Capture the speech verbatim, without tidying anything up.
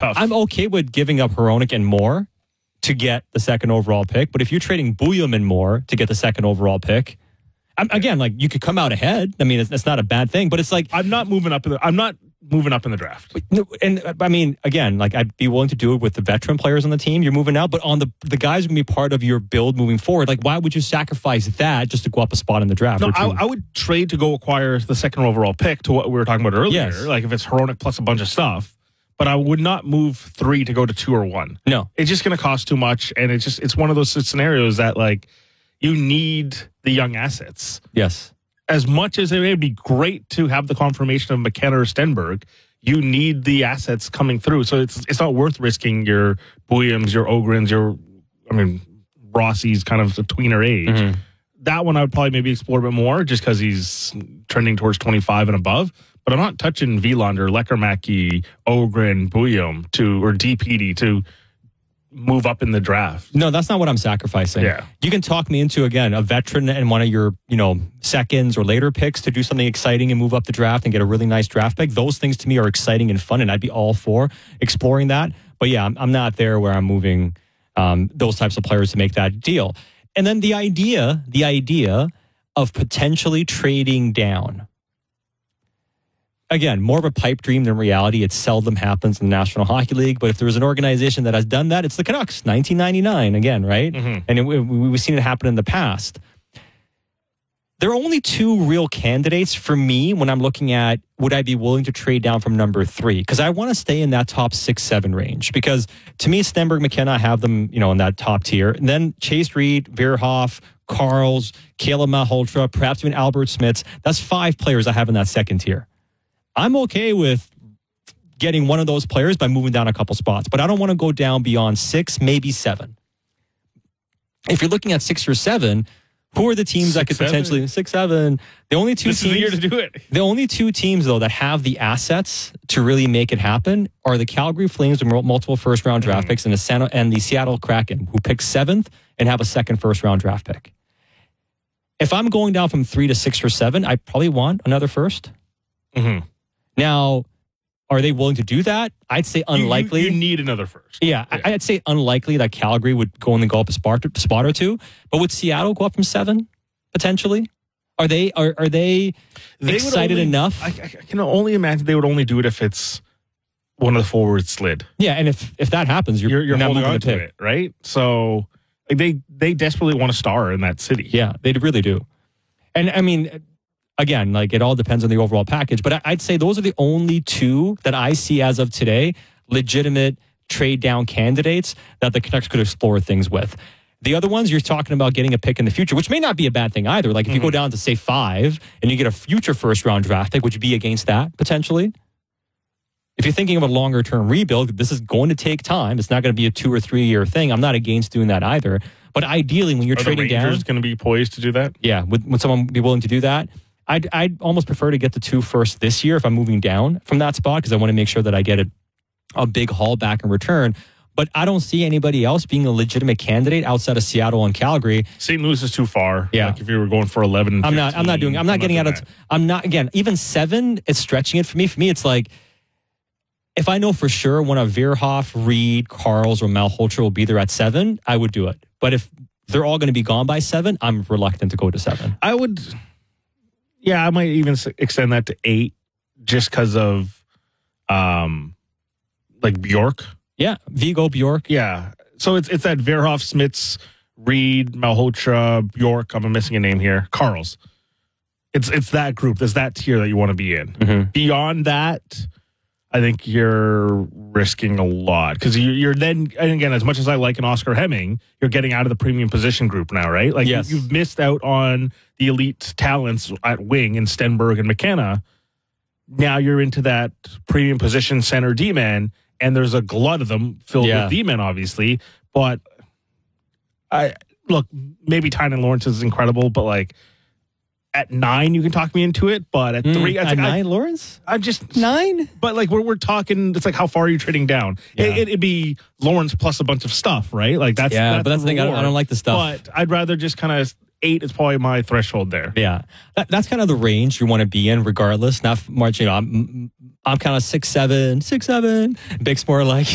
tough. I'm okay with giving up Hronek and more to get the second overall pick, but if you're trading Bouillon and more to get the second overall pick, I'm, again, like you could come out ahead. I mean, it's, it's not a bad thing, but it's like I'm not moving up in the. I'm not moving up in the draft. And I mean, again, like I'd be willing to do it with the veteran players on the team. You're moving out, but on the the guys who are going to be part of your build moving forward. Like, why would you sacrifice that just to go up a spot in the draft? No, I, I would trade to go acquire the second overall pick to what we were talking about earlier. Yes. Like if it's Hronek plus a bunch of stuff. But I would not move three to go to two or one. No. It's just going to cost too much. And it's just, it's one of those scenarios that like you need the young assets. Yes. As much as it would be great to have the confirmation of McKenna or Stenberg, you need the assets coming through. So it's it's not worth risking your Bouillons, your Ogrins, your, I mean, Rossi's kind of a tweener age. Mm-hmm. That one I would probably maybe explore a bit more just because he's trending towards twenty-five and above. But I'm not touching Vilander, Lekkermacki, Ogren, Bouillon to or D P D to move up in the draft. No, that's not what I'm sacrificing. Yeah. You can talk me into, again, a veteran and one of your, you know, seconds or later picks to do something exciting and move up the draft and get a really nice draft pick. Those things to me are exciting and fun, and I'd be all for exploring that. But yeah, I'm, I'm not there where I'm moving um, those types of players to make that deal. And then the idea, the idea of potentially trading down. Again, more of a pipe dream than reality. It seldom happens in the National Hockey League. But if there was an organization that has done that, it's the Canucks, nineteen ninety-nine, again, right? Mm-hmm. And it, we, we've seen it happen in the past. There are only two real candidates for me when I'm looking at would I be willing to trade down from number three? Because I want to stay in that top six, seven range. Because to me, Stenberg, McKenna, I have them, you know, in that top tier. And then Chase Reed, Veerhoff, Carls, Caleb Malholtra, perhaps even Albert Smits. That's five players I have in that second tier. I'm okay with getting one of those players by moving down a couple spots, but I don't want to go down beyond six, maybe seven. If you're looking at six or seven, who are the teams six, that could seven. potentially six, seven? The only two this teams. This is the year to do it. The only two teams though that have the assets to really make it happen are the Calgary Flames with multiple first round draft mm. picks and the San, and the Seattle Kraken, who pick seventh and have a second first round draft pick. If I'm going down from three to six or seven, I probably want another first. Mm-hmm. Now, are they willing to do that? I'd say unlikely. You, you, you need another first. Yeah, yeah, I'd say unlikely that Calgary would go and go up a spot, spot or two. But would Seattle go up from seven potentially? Are they are are they, they excited only, enough? I, I can only imagine they would only do it if it's one of the forwards slid. Yeah, and if if that happens, you're you're, you're not holding moving on to to it, right? So like, they they desperately want a star in that city. Yeah, they really do. And I mean. Again, like it all depends on the overall package, but I'd say those are the only two that I see as of today, legitimate trade down candidates that the Canucks could explore things with. The other ones, you're talking about getting a pick in the future, which may not be a bad thing either. Like if mm-hmm. you go down to say five and you get a future first round draft pick, would you be against that potentially? If you're thinking of a longer term rebuild, this is going to take time. It's not going to be a two or three year thing. I'm not against doing that either. But ideally, when you're Are trading the Rangers down, going to be poised to do that? Yeah, would, would someone be willing to do that? I'd, I'd almost prefer to get the two first this year if I'm moving down from that spot because I want to make sure that I get a, a big haul back in return. But I don't see anybody else being a legitimate candidate outside of Seattle and Calgary. Saint Louis is too far. Yeah, like if you were going for eleven, I'm fifteen, not. I'm not doing. I'm not I'm getting not out of. I'm not again. Even seven, it's stretching it for me. For me, it's like if I know for sure one of Veerhoff, Reed, Carls, or Malholtra will be there at seven, I would do it. But if they're all going to be gone by seven, I'm reluctant to go to seven. I would. Yeah, I might even extend that to eight just because of, um, like Bjork. Yeah, Vigo, Bjork. Yeah. So it's it's that Veerhoff, Smits, Reed, Malhotra, Bjork. I'm missing a name here. Carls. It's it's that group. There's that tier that you want to be in. Mm-hmm. Beyond that, I think you're risking a lot because you, you're then, and again, as much as I like an Oscar Hemming, you're getting out of the premium position group now, right? Like yes. you, you've missed out on the elite talents at wing in Stenberg and McKenna. Now you're into that premium position center D-man, and there's a glut of them filled yeah. with D-men, obviously. But I look, maybe Tynan Lawrence is incredible, but like at nine, you can talk me into it. But at mm, three, at like, nine, I, Lawrence, I'm just nine. But like we're we're talking, it's like how far are you trading down? Yeah. It, it'd be Lawrence plus a bunch of stuff, right? Like that's yeah. that's but that's the thing. I don't, I don't like the stuff. But I'd rather just kind of. Eight is probably my threshold there. Yeah, that, that's kind of the range you want to be in, regardless. Not much, you know. I'm, I'm kind of six seven, six seven. Big's more like